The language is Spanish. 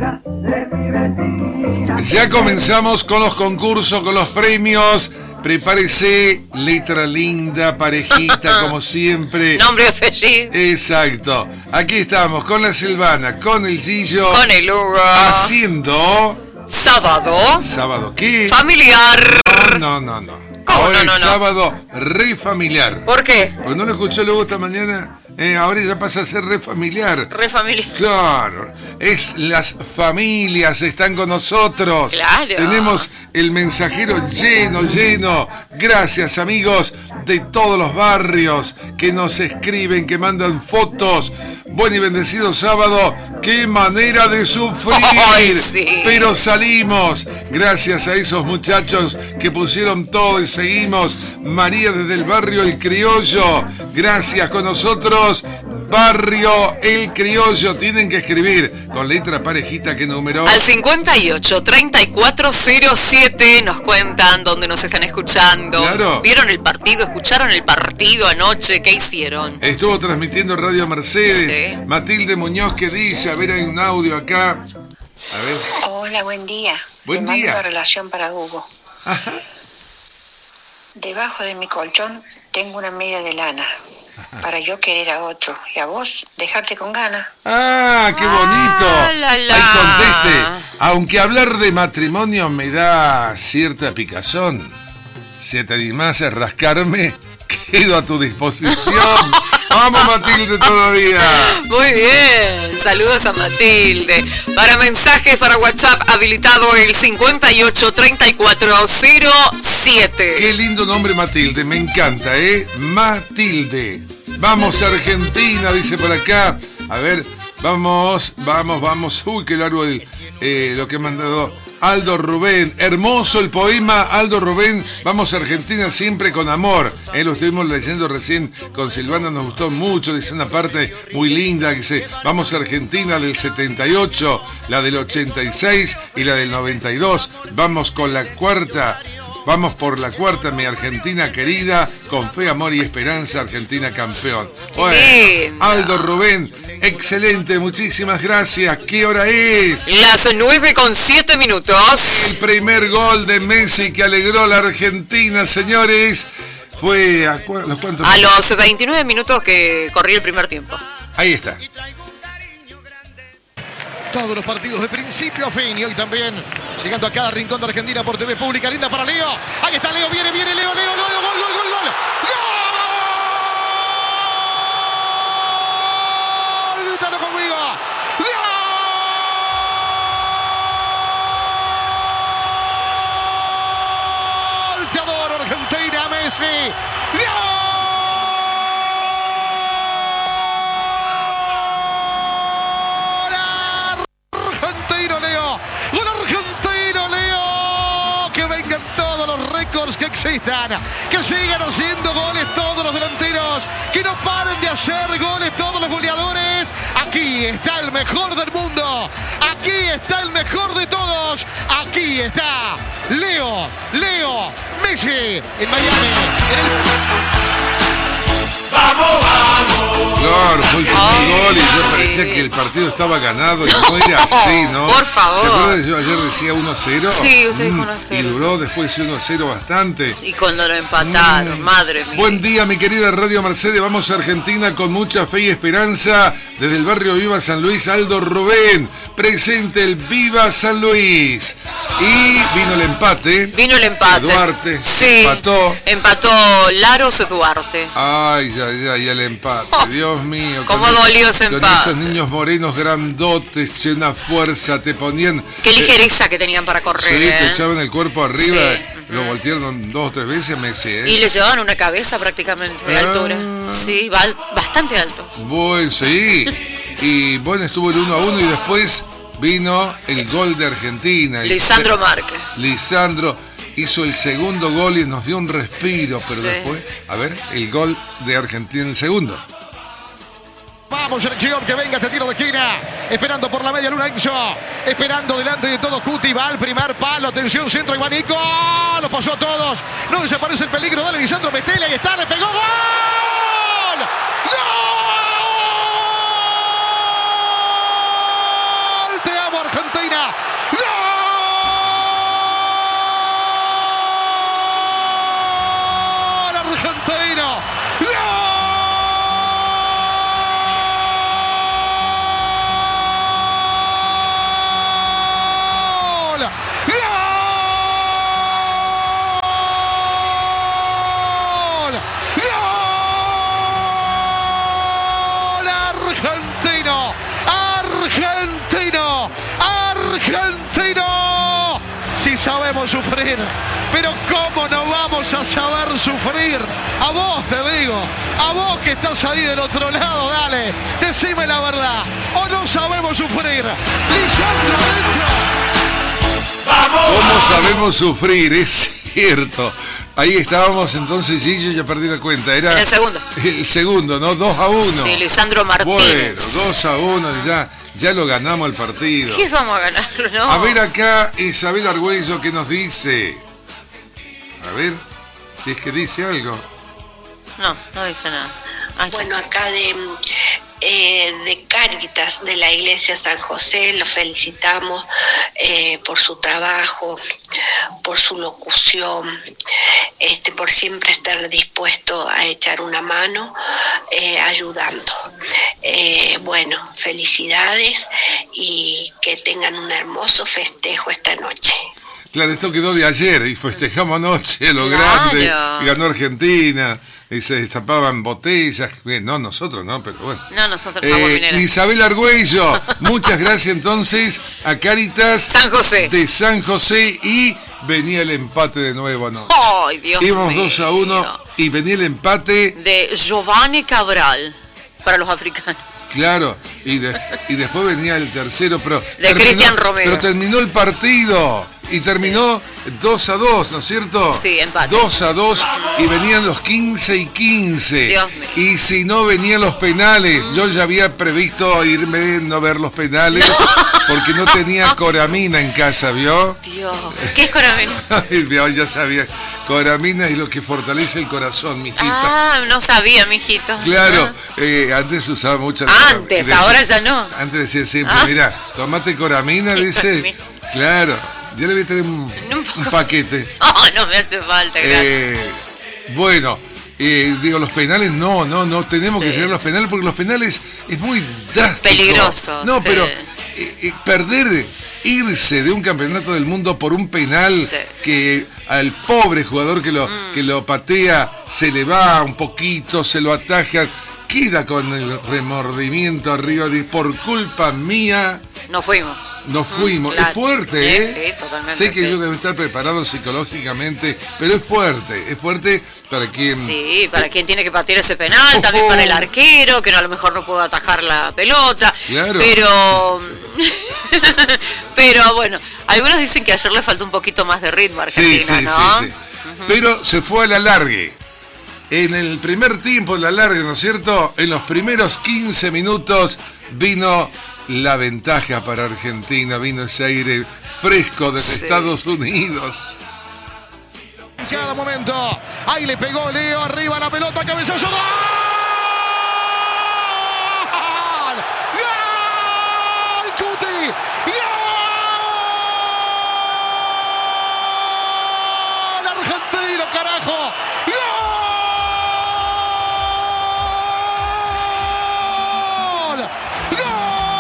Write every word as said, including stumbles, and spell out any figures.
Ya comenzamos con los concursos, con los premios. Prepárese, letra linda, parejita, como siempre. Nombre y apellido. Exacto. Aquí estamos con la Silvana, con el Gillo. Con el Hugo. Haciendo... Sábado. ¿Sábado qué? Familiar. No, no, no, no. ¿Cómo Ahora no, no, es no? sábado re familiar. ¿Por qué? Porque no lo escuchó luego esta mañana. Eh, ahora ya pasa a ser re familiar. Re familiar. Claro, es las familias están con nosotros. Claro. Tenemos el mensajero lleno, lleno. Gracias, amigos de todos los barrios que nos escriben, que mandan fotos. Buen y bendecido sábado. ¡Qué manera de sufrir! Ay, sí. Pero salimos. Gracias a esos muchachos que pusieron todo y seguimos. María desde el barrio El Criollo. Gracias con nosotros. Barrio El Criollo. Tienen que escribir con letra parejita. ¿Qué número? Al cincuenta y ocho, treinta y cuatro cero siete nos cuentan dónde nos están escuchando. Claro. ¿Vieron el partido? ¿Escucharon el partido anoche? ¿Qué hicieron? Estuvo transmitiendo Radio Mercedes. Sí. Matilde Muñoz que dice, a ver, hay un audio acá. A ver. Hola, buen día. Buen Te mando día. una relación para Hugo. Ajá. Debajo de mi colchón tengo una media de lana para yo querer a otro y a vos dejarte con ganas. Ah, qué bonito. Ah, la, la. Ahí conteste. Aunque hablar de matrimonio me da cierta picazón, si te animás a rascarme, quedo a tu disposición. Vamos, Matilde, todavía. Muy bien, saludos a Matilde. Para mensajes, para WhatsApp, habilitado el cincuenta y ocho, treinta y cuatro cero siete. Qué lindo nombre, Matilde, me encanta, ¿eh? Matilde. Vamos, Argentina, dice por acá. A ver, vamos, vamos, vamos. Uy, qué largo el, eh, lo que ha mandado Aldo Rubén. Hermoso el poema, Aldo Rubén. Vamos, Argentina, siempre con amor. Eh, lo estuvimos leyendo recién con Silvana, nos gustó mucho. Dice una parte muy linda que dice, vamos, Argentina del setenta y ocho, la del ochenta y seis y la del noventa y dos. Vamos con la cuarta. Vamos por la cuarta, mi Argentina querida, con fe, amor y esperanza, Argentina campeón. Bueno, Aldo Rubén, excelente, muchísimas gracias. ¿Qué hora es? Las nueve con siete minutos. El primer gol de Messi que alegró a la Argentina, señores, fue a cu- los cuantos. A los veintinueve minutos que corrió el primer tiempo. Ahí está. Todos los partidos de principio a fin y hoy también llegando a cada rincón de Argentina por T V Pública. Linda para Leo. Ahí está Leo, viene, viene Leo, Leo, Leo, gol, gol, gol, gol, gol. ¡Gol! Grítalo conmigo. ¡Gol! Te adoro, Argentina, Messi. ¡Gol! Argentino Leo, gol argentino Leo, que vengan todos los récords que existan, que sigan haciendo goles todos los delanteros, que no paren de hacer goles todos los goleadores. Aquí está el mejor del mundo, aquí está el mejor de todos, aquí está Leo, Leo, Messi en Miami, en el... ¡Vamos, vamos! Claro, fue el primer Ay, gol y yo sí. parecía que el partido estaba ganado y no era así, ¿no? Por favor. ¿Se acuerdan que yo ayer decía uno cero? Sí, usted dijo Mm, uno cero. Y duró después uno cero bastante. Y cuando lo empataron, Mm. madre mía. Buen día, mi querida Radio Mercedes. Vamos a Argentina con mucha fe y esperanza. Desde el barrio Viva San Luis, Aldo Rubén. Presente el Viva San Luis. Y vino el empate. Vino el empate. Duarte Sí. empató. Empató Laros Duarte. Ay, ya, ya, y el empate. Oh, Dios mío. cómo con- dolió ese Con empate. esos niños morenos grandotes, che, una fuerza, te ponían... Qué ligereza que tenían para Sí, correr. te ¿eh? echaban el cuerpo arriba. Sí. Lo voltearon dos o tres veces, me sé, ¿eh? Y le llevaban una cabeza prácticamente de Ah. altura. Sí, ba- bastante altos. Bueno, sí. Y bueno, estuvo el uno a uno y después vino el gol de Argentina. El Lisandro se- Márquez. Lisandro hizo el segundo gol y nos dio un respiro, pero Sí. después, a ver, el gol de Argentina, el segundo. Vamos, selección, que venga este tiro de esquina. Esperando por la media luna Enzo. Esperando delante de todo Cuti. Va al primer palo. Atención, centro, Ivanico. Lo pasó a todos. No desaparece el peligro. Dale, Lisandro, metele. Ahí está, le pegó. ¡Gol! ¡Gol! Te amo, Argentina. argentino. Si sabemos sufrir, pero ¿cómo no vamos a saber sufrir? A vos te digo, a vos que estás ahí del otro lado, dale, decime la verdad. ¿O no sabemos sufrir? Lisandro adentro. ¡Vamos! ¿Cómo sabemos sufrir? Es cierto. Ahí estábamos entonces, y yo ya perdí la cuenta. Era en el segundo. El segundo, ¿no? dos a uno. Sí, Lisandro Martínez. Bueno, dos a uno, ya, ya lo ganamos el partido. ¿Qué vamos a ganarlo, no? A ver acá, Isabel Argüello, ¿qué nos dice? A ver, si es que dice algo. No, no dice nada. Ay, bueno, acá de, eh, de Cáritas de la Iglesia San José, lo felicitamos eh, por su trabajo, por su locución, este, por siempre estar dispuesto a echar una mano, eh, ayudando. Eh, bueno, felicidades y que tengan un hermoso festejo esta noche. Claro, esto quedó de ayer y festejamos anoche lo Claro. grande, y ganó Argentina, y se destapaban botellas, bien, no nosotros, no, pero bueno. No, nosotros no, Eh, Isabel Argüello, muchas gracias entonces a Cáritas San José. de San José, y venía el empate de nuevo anoche. Ay, Dios Íbamos mío. dos a uno y venía el empate. De Giovanni Cabral, para los africanos. Claro, y, de- y después venía el tercero, pero De terminó- Cristian Romero. Pero terminó el partido y terminó dos a dos, ¿no es cierto? Sí, empate. dos a dos y venían los quince y quince. Dios mío. Y si no venían los penales, yo ya había previsto irme no ver los penales porque no tenía coramina en casa, ¿vio? Dios, ¿qué es coramina? Ay, Dios, ya sabía. Coramina es lo que fortalece el corazón, mijita. Ah, no sabía, mijito. Claro, Ah. eh, antes usaba mucho. Antes, ahora ya no. Antes decía siempre, Ah. mira, tomate coramina, dice. Mira. Claro, yo le voy a traer un, Un poco. un paquete. Oh, no me hace falta, gracias. Eh, bueno, eh, digo, los penales no, no, no tenemos Sí. que llegar a los penales porque los penales es muy drástico. Peligroso, No, sí. pero eh, eh, perder, irse de un campeonato del mundo por un penal Sí. que al pobre jugador que lo, Mm. que lo patea se le va un poquito, se lo ataja, queda con el remordimiento arriba de por culpa mía. No fuimos. Nos fuimos, claro. es fuerte, Sí, ¿eh? sí, totalmente, Sé que sí. yo debo estar preparado psicológicamente, pero es fuerte, es fuerte para quien... Sí, para quien tiene que patear ese penal, también para el arquero, que no, a lo mejor no pudo atajar la pelota. Claro. Pero, pero bueno, algunos dicen que ayer le faltó un poquito más de ritmo a Sí, Argentina, sí, ¿no? sí, sí. Pero se fue a la largue. En el primer tiempo, en la largue, ¿no es cierto? En los primeros quince minutos vino la ventaja para Argentina, vino ese aire fresco desde Sí. Estados Unidos. Cada momento, ahí le pegó Leo, arriba la pelota, cabezazo, ¡gol!